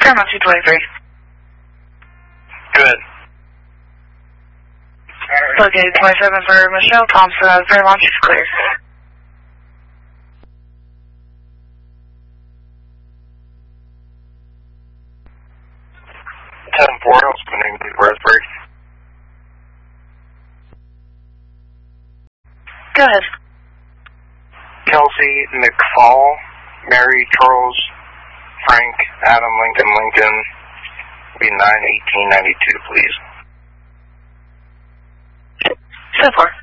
Paramount 223. Good. Located 27 for Michelle Thompson out of Paramount, she's clear. 10-4, I was spinning the Raspberry. Go ahead. Kelsey McFall, Mary Charles, Frank, Adam Lincoln, be 9-18-92, please. 10-4.